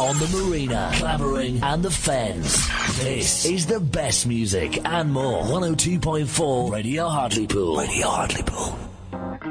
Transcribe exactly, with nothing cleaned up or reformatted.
on the marina, Clavering and the Fens. This is the best music and more. one oh two point four Radio Hartlepool. Radio Hartlepool.